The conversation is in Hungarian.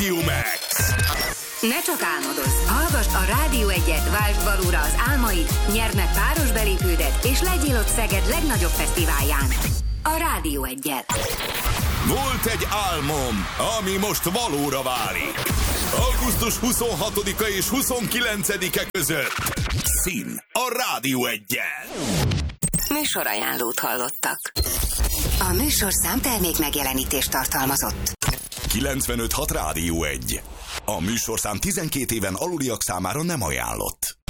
Radio Max. Ne csak álmodozz, hallgasd a Rádió 1-et, váltsd valóra az álmaid, nyerd meg páros belépődet, és legyél ott Szeged legnagyobb fesztiválján. A Rádió 1-jel. Volt egy álmom, ami most valóra válik. Augusztus 26-a és 29-e között. Szín a Rádió 1-jel. Műsorajánlót hallottak. A műsorszám termék megjelenítést tartalmazott. 95.6 Rádió 1. A műsorszám 12 éven aluliak számára nem ajánlott.